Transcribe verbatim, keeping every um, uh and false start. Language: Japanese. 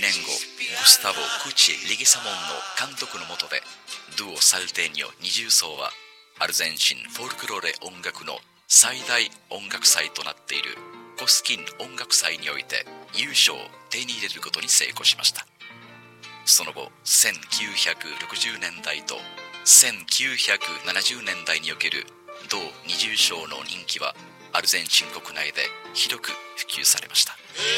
年後、グスタボ・クチ・リゲサモンの監督の下で、ドゥオ・サルテーニョ二重奏はアルゼンチンフォルクローレ音楽の最大音楽祭となっているコスキン音楽祭において優勝を手に入れることに成功しました。その後、せんきゅうひゃくろくじゅうねんだいとせんきゅうひゃくななじゅうねんだいにおける同二重奏の人気はアルゼンチン国内で広く普及されました。